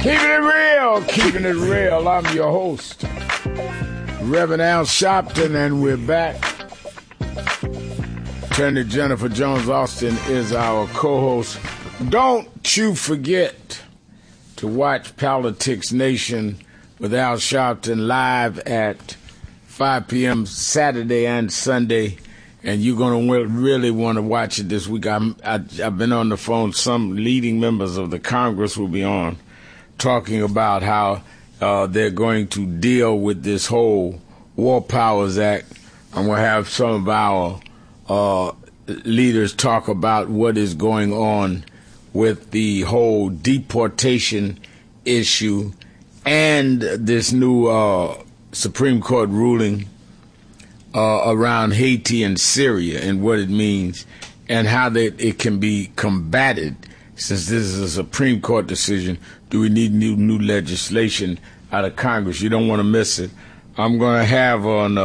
Keeping it real. I'm your host, Reverend Al Sharpton, and we're back. Attorney Jennifer Jones Austin is our co-host. Don't you forget to watch Politics Nation with Al Sharpton live at 5 p.m. Saturday and Sunday. And you're going to really want to watch it this week. I've been on the phone. Some leading members of the Congress will be on, talking about how they're going to deal with this whole War Powers Act. I'm going to have some of our leaders talk about what is going on with the whole deportation issue and this new Supreme Court ruling around Haiti and Syria and what it means and how it can be combated. Since this is a Supreme Court decision, do we need new legislation out of Congress? You don't want to miss it. I'm going to have on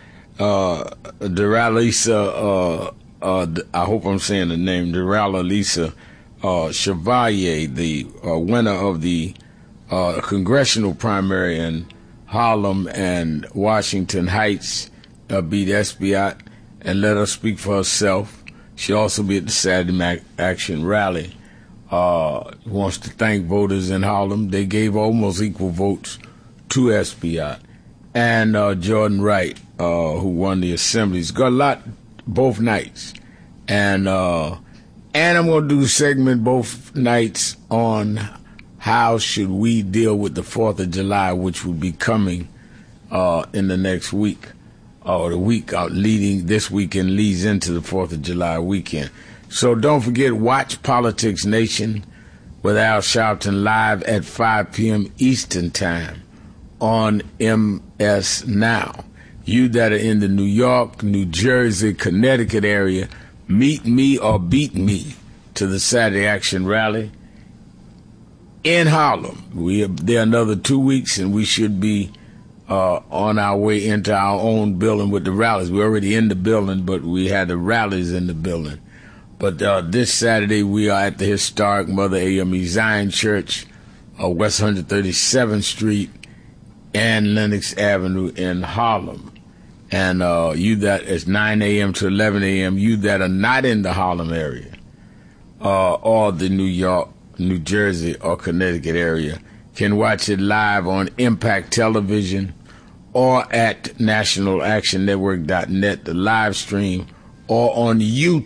Doralisa, I hope I'm saying the name, Doralisa Chevalier, the winner of the congressional primary in Harlem and Washington Heights, beat Esbiat, and let her speak for herself. She'll also be at the Saturday Action Rally. Wants to thank voters in Harlem. They gave almost equal votes to Esbiat. And Jordan Wright, who won the assemblies. Got a lot both nights. And I'm going to do a segment both nights on how should we deal with the 4th of July, which will be coming in the next week, or the week out leading this weekend leads into the 4th of July weekend. So don't forget, watch Politics Nation with Al Sharpton live at 5 p.m. Eastern Time on MS Now. You that are in the New York, New Jersey, Connecticut area, meet me or beat me to the Saturday Action Rally in Harlem. There another 2 weeks, and we should be on our way into our own building with the rallies. We're already in the building, but we had the rallies in the building. But this Saturday, we are at the historic Mother AME Zion Church, West 137th Street and Lenox Avenue in Harlem. And you that is 9 a.m. to 11 a.m., you that are not in the Harlem area or the New York, New Jersey, or Connecticut area can watch it live on Impact Television or at nationalactionnetwork.net, the live stream, or on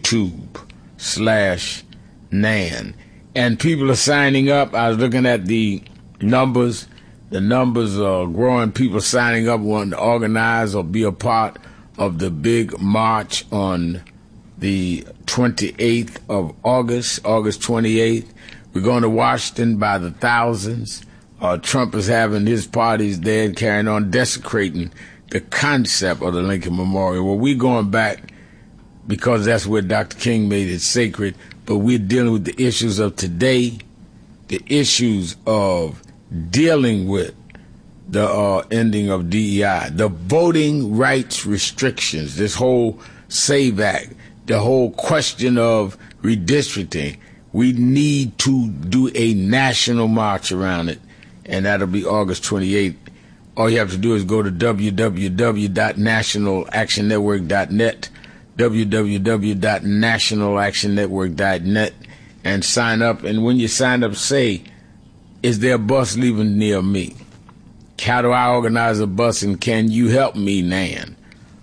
YouTube/NAN. And people are signing up. I was looking at the numbers. The numbers are growing. People signing up, wanting to organize or be a part of the big march on the 28th of August, August 28th. We're going to Washington by the thousands. Trump is having his parties there and carrying on, desecrating the concept of the Lincoln Memorial. Well, we're going back because that's where Dr. King made it sacred, but we're dealing with the issues of today, the issues of dealing with the ending of DEI, the voting rights restrictions, this whole SAVE Act, the whole question of redistricting. We need to do a national march around it, and that'll be August 28th. All you have to do is go to www.nationalactionnetwork.net, www.nationalactionnetwork.net, and sign up. And when you sign up, say, is there a bus leaving near me? How do I organize a bus, and can you help me, Nan?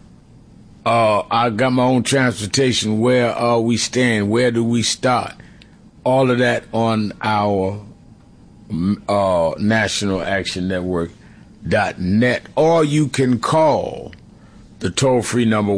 I got my own transportation. Where are we staying? Where do we start? All of that on our National Action Network.net. Or you can call the toll-free number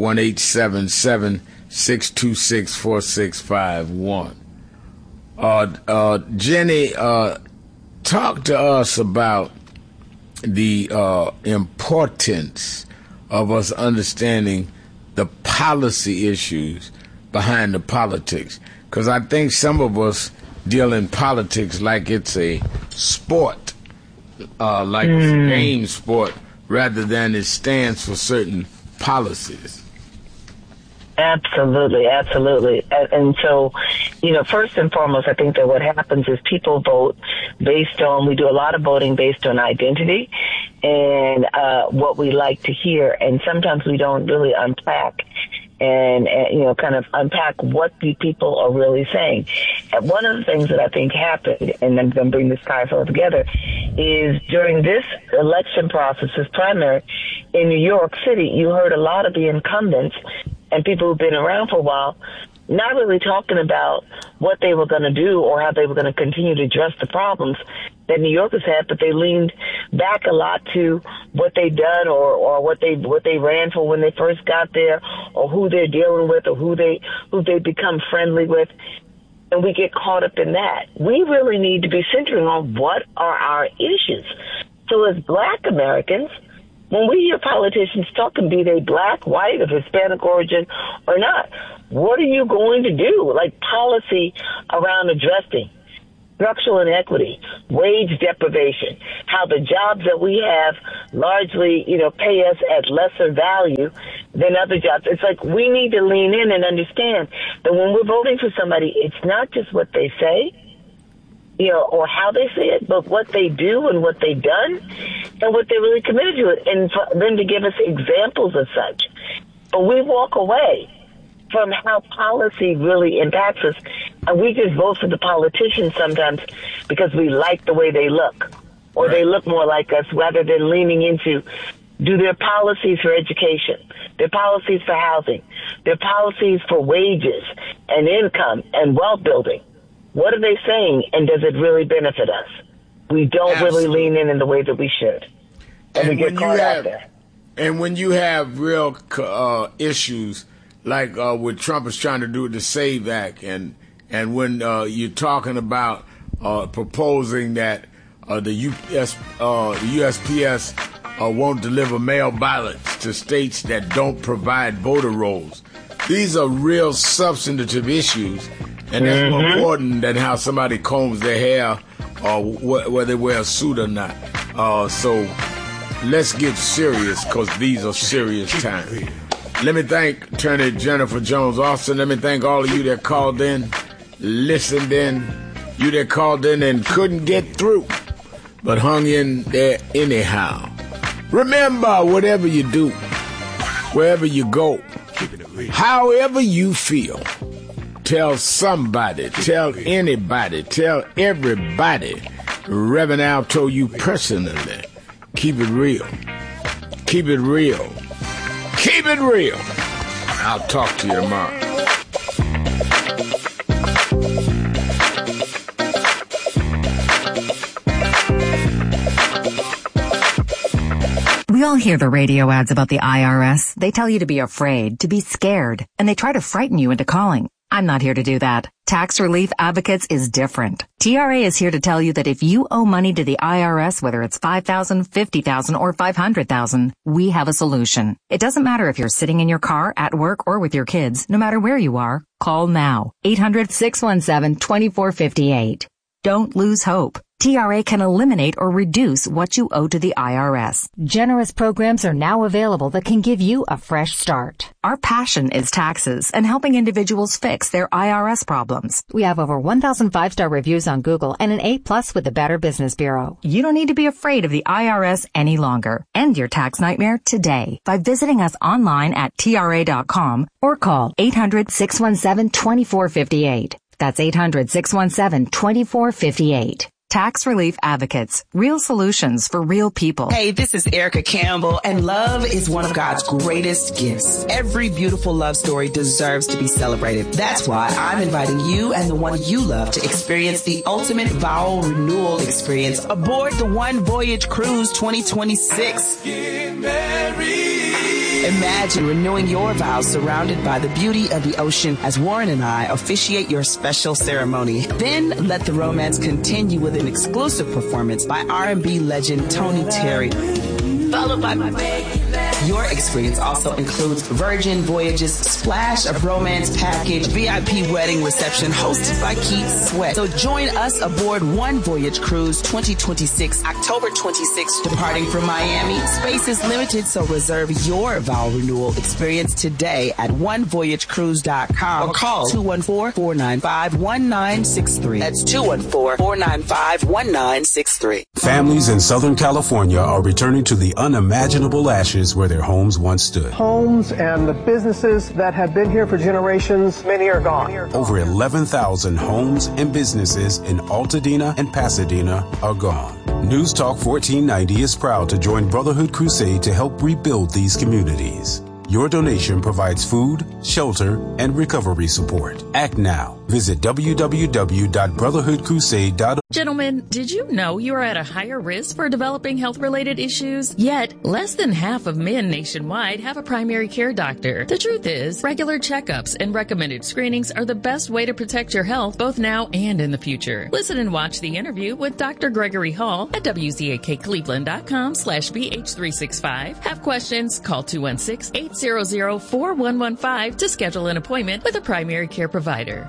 1-877-626-4651. Jenny, talk to us about the importance of us understanding the policy issues behind the politics. Because I think some of us deal in politics like it's a sport, like it's a game sport, rather than it stands for certain policies. Absolutely, absolutely. And so, first and foremost, I think that what happens is people vote based on, we do a lot of voting based on identity and what we like to hear. And sometimes we don't really unpack and kind of unpack what the people are really saying. And one of the things that I think happened, and I'm going to bring this all together, is during this election process, this primary in New York City, you heard a lot of the incumbents and people who've been around for a while not really talking about what they were going to do or how they were going to continue to address the problems that New Yorkers had, but they leaned back a lot to what they'd done or what they ran for when they first got there, or who they're dealing with, or who they become friendly with. And we get caught up in that. We really need to be centering on what are our issues. So as Black Americans, when we hear politicians talking, be they Black, white, of Hispanic origin or not, what are you going to do? Like policy around addressing structural inequity, wage deprivation, how the jobs that we have largely, pay us at lesser value than other jobs. It's like we need to lean in and understand that when we're voting for somebody, it's not just what they say, or how they say it, but what they do and what they've done and what they're really committed to it, and for them to give us examples of such. But we walk away from how policy really impacts us, and we just vote for the politicians sometimes because we like the way they look, or they look more like us, rather than leaning into, do their policies for education, their policies for housing, their policies for wages and income and wealth building. What are they saying, and does it really benefit us? We don't really lean in the way that we should, and we get caught out there. And when you have real issues, like what Trump is trying to do with the SAVE Act, and when you're talking about proposing that the USPS won't deliver mail ballots to states that don't provide voter rolls, these are real substantive issues. And that's more important than how somebody combs their hair or whether they wear a suit or not. So let's get serious, because these are serious times. Let me thank Attorney Jennifer Jones Austin. Let me thank all of you that called in, listened in, you that called in and couldn't get through, but hung in there anyhow. Remember, whatever you do, wherever you go, however you feel, tell somebody, tell anybody, tell everybody. Reverend Al told you personally, keep it real. Keep it real. Keep it real. I'll talk to you tomorrow. We all hear the radio ads about the IRS. They tell you to be afraid, to be scared, and they try to frighten you into calling. I'm not here to do that. Tax Relief Advocates is different. TRA is here to tell you that if you owe money to the IRS, whether it's $5,000, $50,000, or $500,000, we have a solution. It doesn't matter if you're sitting in your car, at work, or with your kids. No matter where you are, call now. 800-617-2458. Don't lose hope. TRA can eliminate or reduce what you owe to the IRS. Generous programs are now available that can give you a fresh start. Our passion is taxes and helping individuals fix their IRS problems. We have over 1,000 5-star reviews on Google and an A+ with the Better Business Bureau. You don't need to be afraid of the IRS any longer. End your tax nightmare today by visiting us online at TRA.com or call 800-617-2458. That's 800-617-2458. Tax Relief Advocates. Real solutions for real people. Hey, this is Erica Campbell, and love is one of God's greatest gifts. Every beautiful love story deserves to be celebrated. That's why I'm inviting you and the one you love to experience the ultimate vow renewal experience aboard the One Voyage Cruise 2026. Get married. Imagine renewing your vows surrounded by the beauty of the ocean as Warren and I officiate your special ceremony. Then let the romance continue with an exclusive performance by R&B legend Tony Terry, followed by Your experience also includes Virgin Voyages Splash, a bromance package, VIP wedding reception hosted by Keith Sweat. So join us aboard One Voyage Cruise 2026, October 26th, departing from Miami. Space is limited, so reserve your vow renewal experience today at onevoyagecruise.com or call 214-495-1963. That's 214-495-1963. Families in Southern California are returning to the unimaginable ashes where their homes once stood. Homes and the businesses that have been here for generations, many are gone. Over 11,000 homes and businesses in Altadena and Pasadena are gone. News Talk 1490 is proud to join Brotherhood Crusade to help rebuild these communities. Your donation provides food, shelter, and recovery support. Act now. Visit www.brotherhoodcrusade.org. Gentlemen, did you know you are at a higher risk for developing health-related issues? Yet, less than half of men nationwide have a primary care doctor. The truth is, regular checkups and recommended screenings are the best way to protect your health both now and in the future. Listen and watch the interview with Dr. Gregory Hall at wcaccleveland.com/BH365. Have questions? Call 216-800-4115 to schedule an appointment with a primary care provider.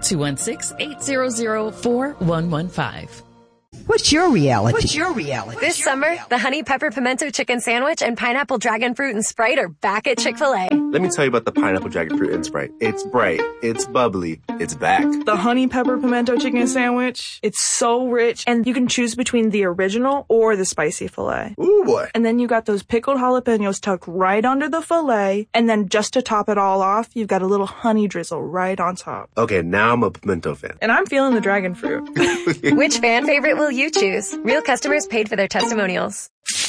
216-800-4115. What's your reality? This summer, the Honey Pepper Pimento Chicken Sandwich and Pineapple Dragon Fruit and Sprite are back at Chick-fil-A. Let me tell you about the Pineapple Dragon Fruit and Sprite. It's bright, it's bubbly, it's back. The Honey Pepper Pimento Chicken Sandwich, it's so rich, and you can choose between the original or the spicy filet. Ooh, boy. And then you got those pickled jalapenos tucked right under the filet, and then just to top it all off, you've got a little honey drizzle right on top. Okay, now I'm a pimento fan. And I'm feeling the dragon fruit. Which fan favorite will you choose? Real customers paid for their testimonials.